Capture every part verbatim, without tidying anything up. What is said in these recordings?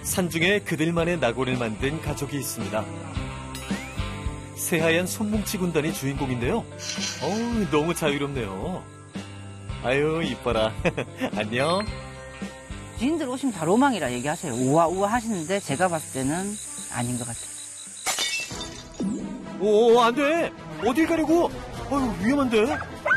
산중에 그들만의 낙원을 만든 가족이 있습니다. 새하얀 손뭉치 군단이 주인공인데요. 어우, 너무 자유롭네요. 아유, 이뻐라. 안녕. 지인들 오시면 다 로망이라 얘기하세요. 우와 우와 하시는데 제가 봤을 때는 아닌 것 같아요. 오, 안 돼. 어딜 가려고? 어휴, 위험한데.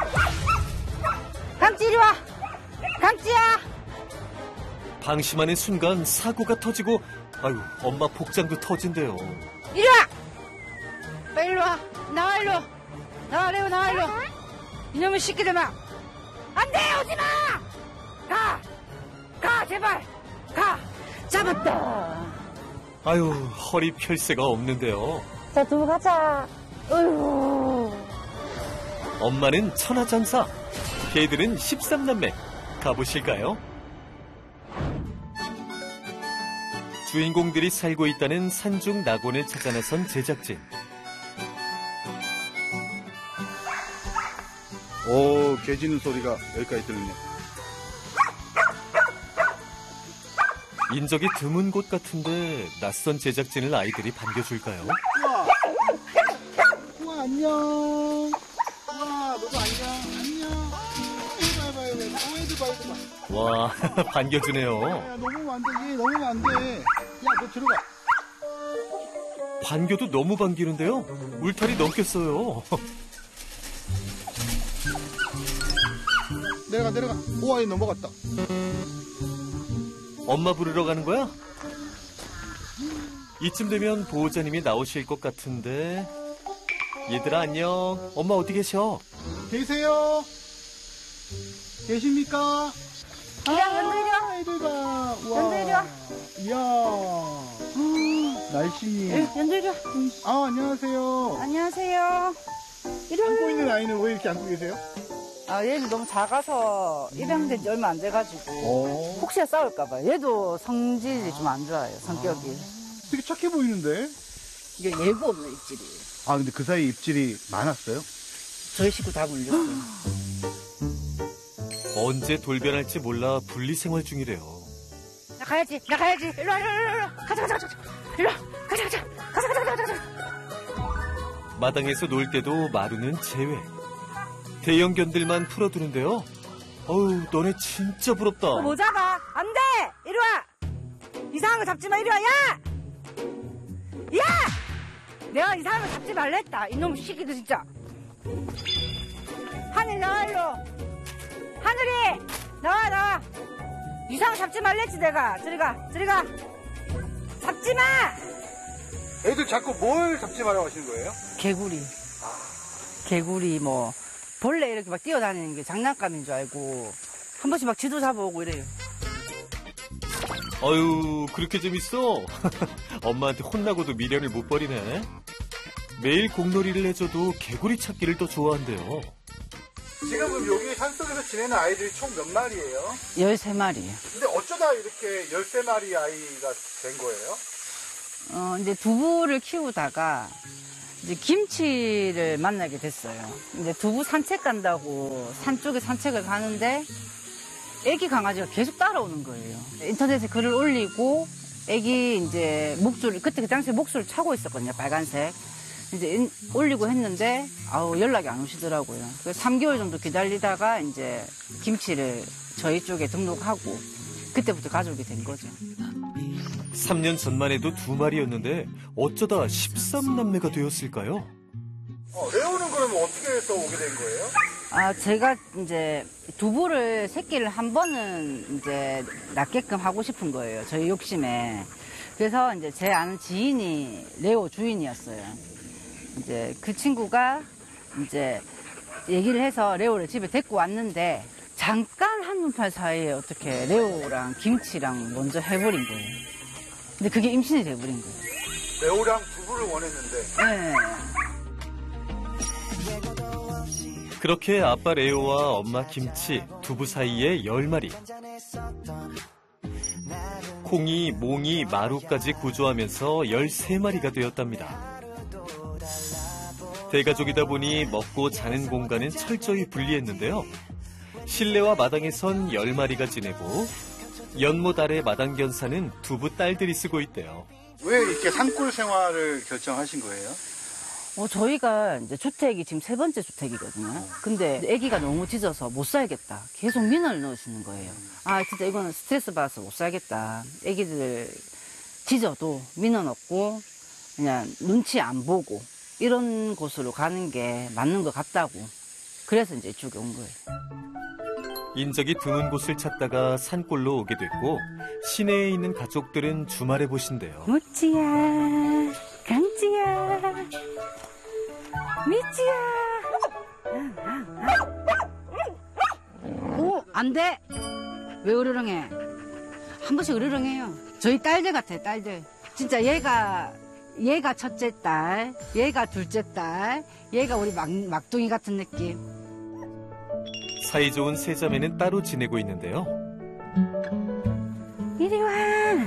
강찌 이리 와. 강찌야. 방심하는 순간 사고가 터지고 아유, 엄마 복장도 터진대요. 이리 와. 빨리 이리 와. 나와 일로. 나와 레오 나와 일로. 이놈의 새끼들 막. 안 돼 오지 마. 가. 가 제발. 가. 잡았다. 아유, 허리 펼 새가 없는데요. 자, 두부 가자. 어휴. 엄마는 천하장사, 개들은 십삼남매. 가보실까요? 주인공들이 살고 있다는 산중 낙원을 찾아 나선 제작진. 오, 개 짖는 소리가 여기까지 들리네. 인적이 드문 곳 같은데 낯선 제작진을 아이들이 반겨줄까요? 우와, 우와 안녕. 우와, 너도 안녕. 안녕. 해봐, 해봐, 해봐. 오, 해도 봐, 해도 봐. 와, 반겨주네요. 야, 너무 안 돼. 얘 너무 안 돼. 야, 너 들어가. 반겨도 너무 반기는데요. 울타리 넘겼어요. 내려가, 내려가. 우와, 얘 넘어갔다. 엄마 부르러 가는 거야? 이쯤 되면 보호자님이 나오실 것 같은데. 얘들아 안녕. 엄마 어디 계셔? 계세요? 계십니까? 야, 연들려. 애들 봐. 연들려. 이야. 날씬히. 연들려. 아, 안녕하세요. 안녕하세요. 안고 있는 아이는 왜 이렇게 안고 계세요? 아, 얘는 너무 작아서 입양된 지 얼마 안 돼가지고 오. 혹시나 싸울까봐. 얘도 성질이 좀 안 좋아요, 성격이. 되게 착해 보이는데? 이게 예고 없는 입질이. 아, 근데 그 사이 입질이 많았어요? 저희 식구 다 물렸어요. 언제 돌변할지 몰라 분리생활 중이래요. 나 가야지, 나 가야지. 일로 와, 일로 와, 일로 와. 가자, 가자, 가자. 일로 와. 가자, 가자. 가자, 가자, 가자, 가자. 마당에서 놀 때도 마루는 제외. 대형견들만 풀어두는데요. 어우, 너네 진짜 부럽다. 뭐 잡아? 안 돼! 이리 와! 이상한 거 잡지 마, 이리 와, 야! 야! 내가 이상한 거 잡지 말랬다. 이놈 시기도 진짜. 하늘 나와, 일로. 하늘이! 나와, 나와. 이상한 거 잡지 말랬지, 내가. 저리 가, 저리 가. 잡지 마! 애들 자꾸 뭘 잡지 말라고 하시는 거예요? 개구리. 개구리, 뭐. 벌레 이렇게 막 뛰어다니는 게 장난감인 줄 알고 한 번씩 막 지도 잡아오고 이래요. 어휴, 그렇게 재밌어? 엄마한테 혼나고도 미련을 못 버리네. 매일 공놀이를 해줘도 개구리 찾기를 더 좋아한대요. 지금 여기 산속에서 지내는 아이들이 총 몇 마리예요? 열세 마리. 근데 어쩌다 이렇게 열세 마리 아이가 된 거예요? 어, 이제 두부를 키우다가 이제 김치를 만나게 됐어요. 이제 두부 산책 간다고 산 쪽에 산책을 가는데 애기 강아지가 계속 따라오는 거예요. 인터넷에 글을 올리고 애기 이제 목줄, 그때 그 당시에 목줄을 차고 있었거든요. 빨간색. 이제 인, 올리고 했는데 아우 연락이 안 오시더라고요. 그래서 삼 개월 정도 기다리다가 이제 김치를 저희 쪽에 등록하고 그때부터 가져오게 된 거죠. 삼 년 전만 해도 두 마리였는데 어쩌다 십삼남매가 되었을까요? 어, 레오는 그러면 어떻게 해서 오게 된 거예요? 아, 제가 이제 두부를 새끼를 한 번은 이제 낳게끔 하고 싶은 거예요. 저희 욕심에. 그래서 이제 제 아는 지인이 레오 주인이었어요. 이제 그 친구가 이제 얘기를 해서 레오를 집에 데리고 왔는데 잠깐 한눈팔 사이에 어떻게 레오랑 김치랑 먼저 해버린 거예요. 근데 그게 임신이 돼버린 거예요. 레오랑 두부를 원했는데. 네. 그렇게 아빠 레오와 엄마 김치, 두부 사이에 열 마리. 콩이, 몽이, 마루까지 구조하면서 열세 마리가 되었답니다. 대가족이다 보니 먹고 자는 공간은 철저히 분리했는데요. 실내와 마당에선 열 마리가 지내고 연못 아래 마당견사는 두부 딸들이 쓰고 있대요. 왜 이렇게 산골 생활을 결정하신 거예요? 어, 저희가 이제 주택이 지금 세 번째 주택이거든요. 근데 아기가 너무 짖어서 못 살겠다. 계속 민원을 넣으시는 거예요. 아, 진짜 이거는 스트레스 받아서 못 살겠다. 아기들 짖어도 민원 없고 그냥 눈치 안 보고 이런 곳으로 가는 게 맞는 것 같다고. 그래서 이제 이쪽에 온 거예요. 인적이 드문 곳을 찾다가 산골로 오게 됐고 시내에 있는 가족들은 주말에 보신대요. 무찌야, 강찌야, 미찌야. 오, 안 돼. 왜 으르렁해? 한 번씩 으르렁해요. 저희 딸들 같아요, 딸들. 진짜 얘가, 얘가 첫째 딸, 얘가 둘째 딸, 얘가 우리 막, 막둥이 같은 느낌. 사이좋은 세 자매는 따로 지내고 있는데요. 이리 와.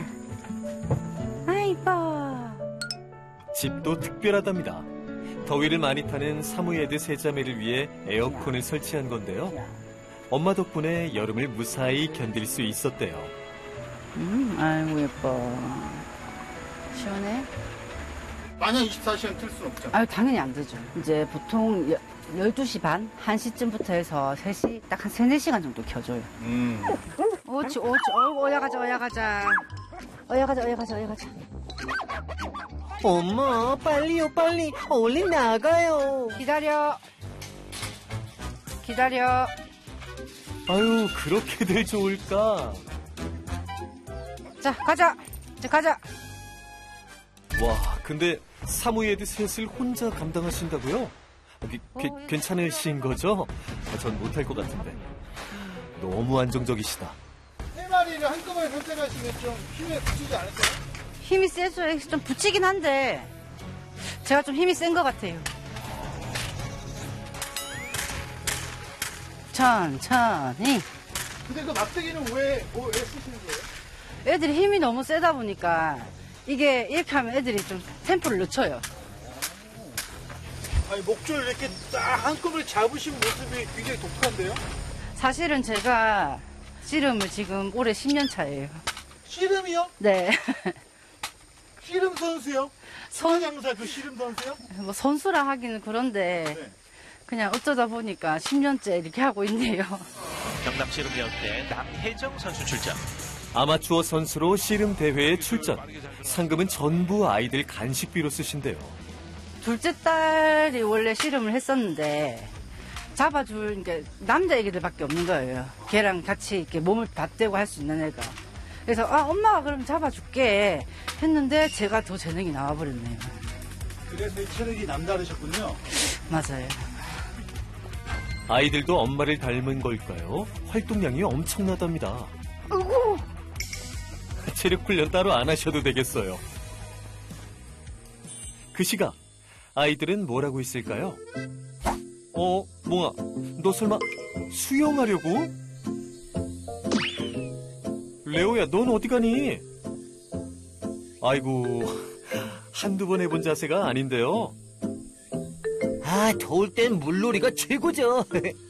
아, 이뻐. 집도 특별하답니다. 더위를 많이 타는 사무예드 세 자매를 위해 에어컨을 설치한 건데요. 엄마 덕분에 여름을 무사히 견딜 수 있었대요. 음, 아이고, 예뻐. 시원해? 마냥 이십사 시간 틀 수는 없잖아. 아유, 당연히 안 되죠. 이제 보통 여, 열두 시 반, 한 시쯤부터 해서 세 시, 딱 한 세네 시간 정도 켜줘요. 음. 오치, 오치, 어이구, 어야 가자, 어야 가자. 어야 가자, 어야 가자, 어야 가자. 엄마, 빨리요, 빨리. 얼른 나가요. 기다려. 기다려. 아유, 그렇게들 좋을까? 자, 가자. 이제 가자. 와, 근데 사무예드 셋을 혼자 감당하신다고요? 기, 기, 괜찮으신 거죠? 전 못할 것 같은데. 너무 안정적이시다. 세 마리를 한꺼번에 선택하시면 좀 힘에 붙이지 않을까요? 힘이 세서 좀 붙이긴 한데, 제가 좀 힘이 센 것 같아요. 천천히. 근데 그 막대기는 왜, 뭐, 왜 쓰시는 거예요? 애들이 힘이 너무 세다 보니까, 이게 이렇게 하면 애들이 좀 템포를 늦춰요. 아니, 목줄 이렇게 딱 한꺼번에 잡으신 모습이 굉장히 독특한데요? 사실은 제가 씨름을 지금 올해 십 년 차예요. 씨름이요? 네. 씨름 선수요? 선- 선양사 그 씨름 선수요? 뭐 선수라 하기는 그런데 네. 그냥 어쩌다 보니까 십 년째 이렇게 하고 있네요. 경남 씨름연대 남혜정 선수 출전. 아마추어 선수로 씨름 대회에 출전. 상금은 전부 아이들 간식비로 쓰신대요. 둘째 딸이 원래 씨름을 했었는데 잡아줄 그러니까 남자 애기들밖에 없는 거예요. 걔랑 같이 이렇게 몸을 맞대고 할 수 있는 애가. 그래서 아 엄마가 그럼 잡아줄게 했는데 제가 더 재능이 나와버렸네요. 그래서 이 체력이 남다르셨군요. 맞아요. 아이들도 엄마를 닮은 걸까요? 활동량이 엄청나답니다. 아이고. 체력 훈련 따로 안 하셔도 되겠어요. 그 시각 아이들은 뭘 하고 있을까요? 어, 몽아, 너 설마 수영하려고? 레오야, 넌 어디 가니? 아이고, 한두 번 해본 자세가 아닌데요. 아, 더울 땐 물놀이가 최고죠.